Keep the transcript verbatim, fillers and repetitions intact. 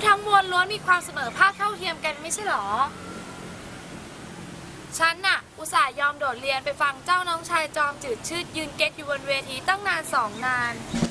ทั้งมวลล้วนมีความเสมอภาคเท่าเทียมกันไม่ใช่หรอฉันน่ะอุตส่าห์ยอมโดดเรียนไปฟังเจ้าน้องชายจอมจืดชืดยืนเก๊กอยู่บนเวทีตั้งนานสองนาน